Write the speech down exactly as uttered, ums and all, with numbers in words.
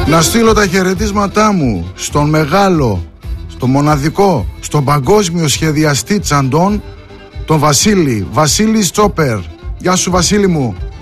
Να στείλω τα χαιρετίσματά μου στον μεγάλο, στον μοναδικό, στον παγκόσμιο σχεδιαστή τσαντών, τον Βασίλη, Βασίλη Τσόπερ. Γεια σου Βασίλη μου.